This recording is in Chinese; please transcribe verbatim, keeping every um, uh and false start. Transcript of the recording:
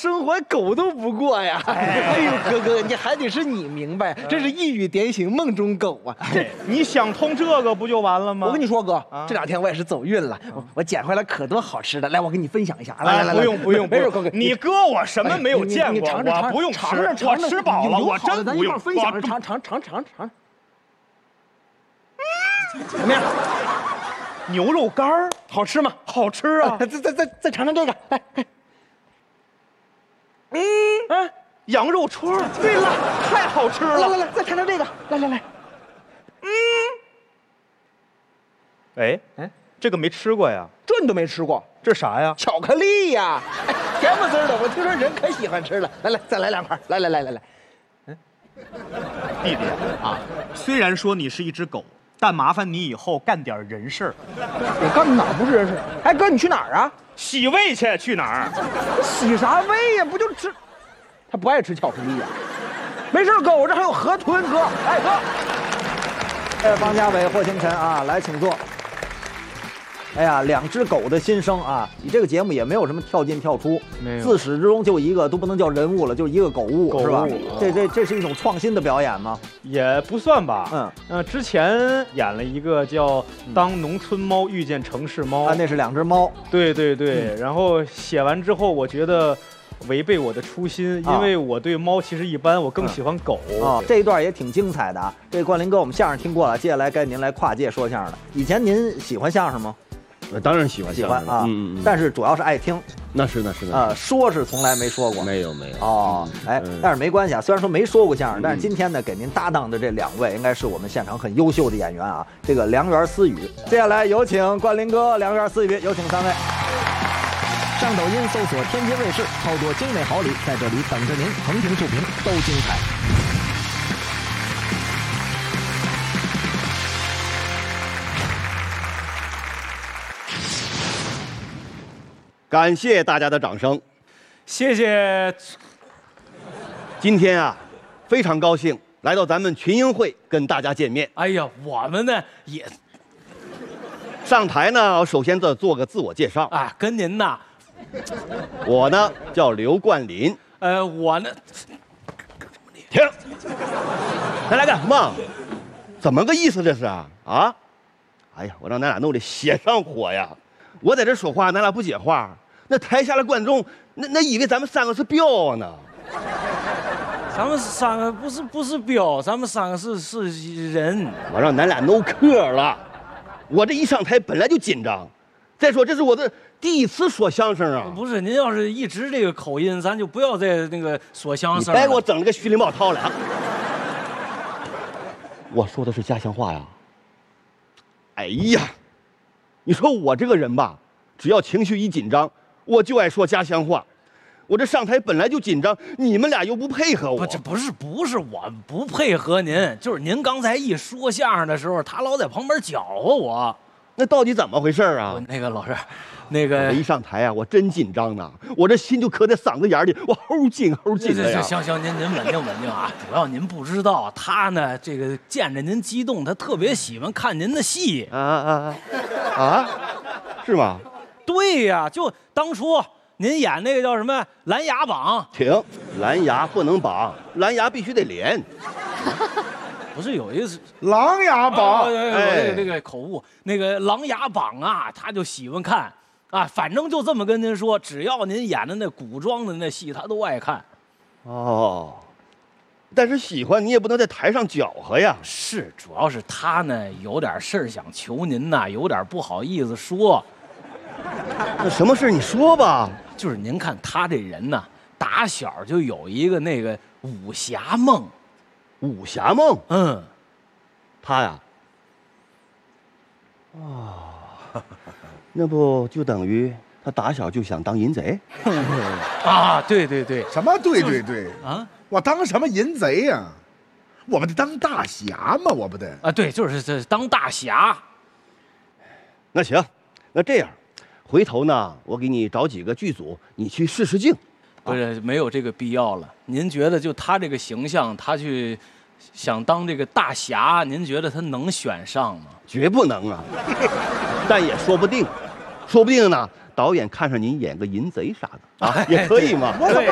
生活狗都不过呀！哎呦，哥哥，你还得是你明白，这是一语点醒梦中狗啊！ 这你想通这个不就完了吗？ 我跟你说，哥， 啊、 这两天我也是走运了，我我捡回来可多好吃的，来，我跟你分享一下。来来来， 不用不用， 没事，哥哥， 你哥我什么没有见过，我不用吃，我吃饱了，我真不用。 分享着尝尝尝尝尝，怎么样？ 牛肉干儿好吃吗？ 好吃啊！ 再再再再尝尝这个，来，嗯啊，羊肉串儿，对了，太好吃了！ 来来来，再尝尝这个，来来来，嗯， 哎哎，这个没吃过呀？ 这你都没吃过？ 这啥呀？ 巧克力呀，哎，甜不滋的，我听说人可喜欢吃了。来来，再来两块，来来来来来， 嗯，弟弟啊，虽然说你是一只狗。但麻烦你以后干点人事儿。 我干的哪不是人事？哎，哥，你去哪儿啊？ 洗胃去，去哪儿？ 洗啥胃呀？不就吃？他不爱吃巧克力呀。没事，哥，我这还有河豚，哥。哎，哥。 哎，方家伟、霍星辰啊，来，请坐。哎呀，两只狗的心声啊！你这个节目也没有什么跳进跳出，自始至终就一个，都不能叫人物了，就一个狗物， 狗物是吧？这这这是一种创新的表演吗？ 也不算吧。 嗯， 呃，之前演了一个叫《当农村猫遇见城市猫》 啊，那是两只猫。 对对对，嗯、然后写完之后，我觉得违背我的初心，因为我对猫其实一般，我更喜欢狗。 啊、嗯，这一段也挺精彩的啊！这冠霖哥，我们相声听过了，接下来该您来跨界说相声了。以前您喜欢相声吗？ 我当然喜欢喜欢啊， 嗯嗯， 但是主要是爱听， 那是那是啊，说是从来没说过， 没有没有哦，哎，但是没关系啊，虽然说没说过相声，但是今天呢，给您搭档的这两位应该是我们现场很优秀的演员啊，这个梁园思雨，接下来有请冠霖哥，梁园思雨，有请三位。 上抖音搜索天津卫视，操作精美好礼，在这里等着您，横屏竖屏都精彩。 感谢大家的掌声， 谢谢。 今天啊，非常高兴来到咱们群英会跟大家见面。 哎呀，我们呢也上台呢，我首先做做个自我介绍啊，跟您呐， 我呢叫刘冠霖， 呃，我呢， 停，咱俩干什么？怎么个意思这是啊？啊？哎呀，我让咱俩弄得血上火呀！我在这说话，咱俩不接话。那台下的观众，那那以为咱们三个是彪呢。 咱们三个不是不是彪，咱们三个是是人。 我让咱俩弄课了。我这一上台本来就紧张，再说这是我的第一次说相声啊。 不是，您要是一直这个口音，咱就不要再那个说相声了。 你别给我整了个虚里毛套了啊！我说的是家乡话呀。哎呀，你说我这个人吧，只要情绪一紧张，我就爱说家乡话。我这上台本来就紧张，你们俩又不配合我。 不，这不是不是我不配合您，就是您刚才一说相声的时候，他老在旁边搅和我。 那到底怎么回事啊？ 那个老师，那个我一上台啊，我真紧张呢，我这心就磕在嗓子眼里，我齁紧齁紧的呀。 行行，您您稳定稳定啊！主要您不知道，他呢，这个见着您激动，他特别喜欢看您的戏啊啊啊啊！是吗？ 对呀，就当初您演那个叫什么《琅琊榜》。 停，蓝牙不能绑，蓝牙必须得连。 不是有一次 《琅琊榜》？ 哎，那个口误，那个《琅琊榜》啊，他就喜欢看啊。反正就这么跟您说，只要您演的那古装的那戏，他都爱看。 哦，但是喜欢你也不能在台上搅和呀。 是，主要是他呢有点事儿想求您呐，有点不好意思说。 那什么事你说吧。 就是您看他这人呐，打小就有一个那个武侠梦。 武侠梦， 嗯， 他呀，哦，那不就等于他打小就想当淫贼？ 啊，对对对， 什么对对对啊？ 我当什么淫贼呀？我们得当大侠嘛，我不得啊？对，就是这当大侠。 那行，那这样，回头呢，我给你找几个剧组，你去试试镜。 不是，没有这个必要了。您觉得就他这个形象，他去想当这个大侠，您觉得他能选上吗？ 绝不能啊，但也说不定，说不定呢，导演看上您演个淫贼啥的啊，也可以嘛。 对。